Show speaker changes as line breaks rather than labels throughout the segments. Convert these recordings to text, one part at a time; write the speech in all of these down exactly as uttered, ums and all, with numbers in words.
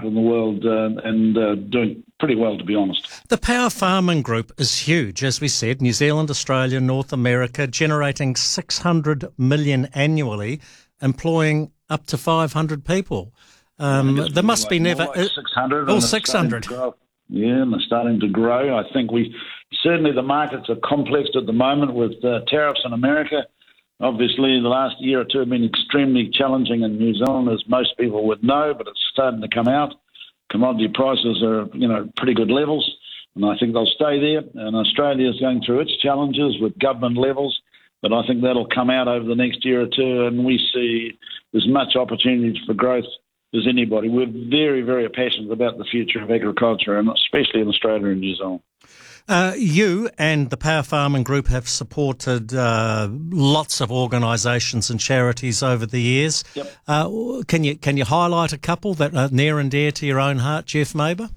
market in the world uh, and uh, doing pretty well, to be honest.
The Power Farming Group is huge, as we said, New Zealand, Australia, North America, generating six hundred million annually, employing up to five hundred people. Um, there must
like,
be never...
Like six hundred.
Oh, six hundred.
Yeah, and they're starting to grow. I think we... Certainly the markets are complex at the moment with uh, tariffs in America. Obviously, the last year or two have been extremely challenging in New Zealand, as most people would know, but it's starting to come out. Commodity prices are, you know, pretty good levels, and I think they'll stay there. And Australia is going through its challenges with government levels, but I think that'll come out over the next year or two, and we see as much opportunities for growth as anybody. We're very, very passionate about the future of agriculture, and especially in Australia and New Zealand.
Uh, you and the Power Farming Group have supported uh, lots of organisations and charities over the years.
Yep.
Uh, can you can you highlight a couple that are near and dear to your own heart, Jeff Maber?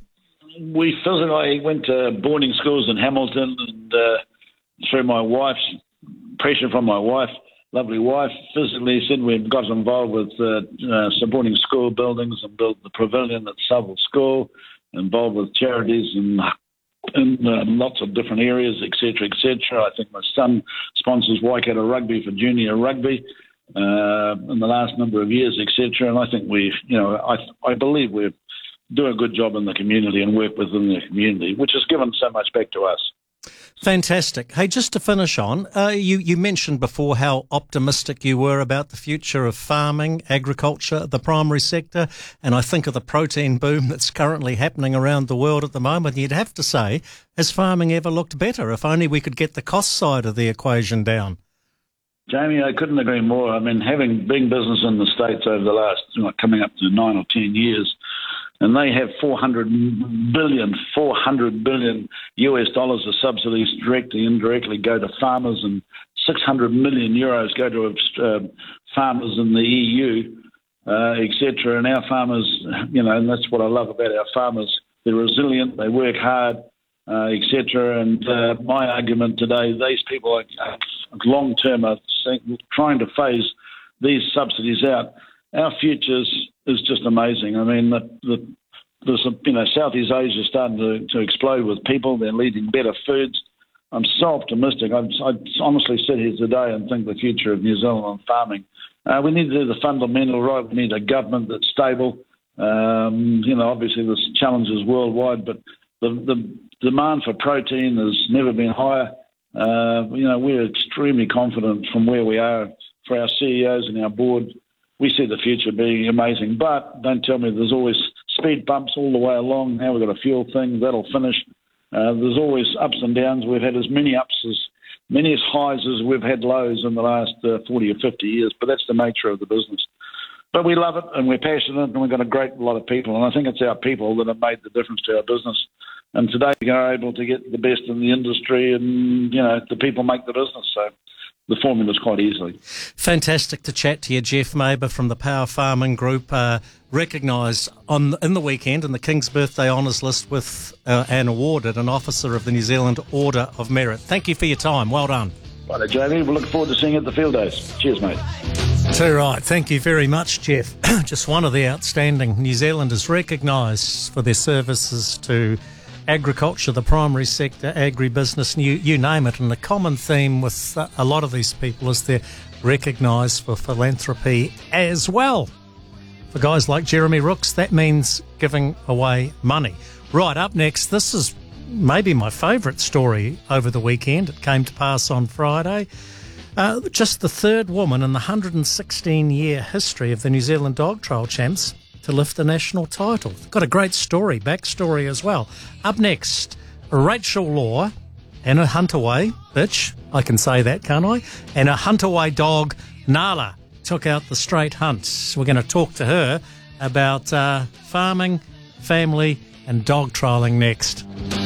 We physically went to boarding schools in Hamilton, and uh, through my wife's pressure from my wife, lovely wife, physically said we got involved with uh, uh, supporting school buildings and built the pavilion at Saville School, involved with charities and in uh, lots of different areas, et cetera, et cetera. I think my son sponsors Waikato Rugby for junior rugby uh, in the last number of years, et cetera. And I think we, you know, I I believe we do a good job in the community and work within the community, which has given so much back to us.
Fantastic. Hey, just to finish on, uh, you, you mentioned before how optimistic you were about the future of farming, agriculture, the primary sector, and I think of the protein boom that's currently happening around the world at the moment. You'd have to say, has farming ever looked better? If only we could get the cost side of the equation down.
Jamie, I couldn't agree more. I mean, having big business in the States over the last, you know, coming up to nine or ten years, and they have four hundred billion, four hundred billion U S dollars of subsidies directly, indirectly go to farmers, and six hundred million euros go to uh, farmers in the E U, uh, et cetera. And our farmers, you know, and that's what I love about our farmers. They're resilient, they work hard, uh, et cetera. And uh, my argument today, these people are, are long term are trying to phase these subsidies out. Our futures is just amazing. I mean, the, the, there's a, you know, Southeast Asia is starting to, to explode with people. They're leading better foods. I'm so optimistic. I, I honestly sit here today and think the future of New Zealand on farming. Uh, we need to do the fundamental right. We need a government that's stable. Um, you know, obviously there's challenges worldwide, but the, the demand for protein has never been higher. Uh, you know, we're extremely confident from where we are for our C E Os and our board. We see the future being amazing, but don't tell me there's always speed bumps all the way along. Now we've got a fuel thing, that'll finish. Uh, there's always ups and downs. We've had as many ups as many as highs as we've had lows in the last uh, forty or fifty years, but that's the nature of the business. But we love it, and we're passionate, and we've got a great lot of people, and I think it's our people that have made the difference to our business. And today we are able to get the best in the industry, and, you know, the people make the business, so the formula's quite easily.
Fantastic to chat to you, Jeff Maber from the Power Farming Group, uh, recognised on in the weekend in the King's Birthday Honours List with uh, and awarded an Officer of the New Zealand Order of Merit. Thank you for your time. Well done.
Right, Jamie. We look forward to seeing you at the field days. Cheers, mate.
Too right. Thank you very much, Jeff. Just one of the outstanding New Zealanders recognised for their services to agriculture, the primary sector, agribusiness, you, you name it. And the common theme with a lot of these people is they're recognised for philanthropy as well. For guys like Jeremy Rooks, that means giving away money. Right, up next, this is maybe my favourite story over the weekend. It came to pass on Friday. Uh, just the third woman in the one hundred sixteen year history of the New Zealand Dog Trail Champs to lift the national title. Got a great story, backstory as well. Up next, Rachel Law and a Huntaway bitch, I can say that, can't I? And a Huntaway dog, Nala, took out the straight hunt. We're going to talk to her about uh, farming, family and dog trailing next.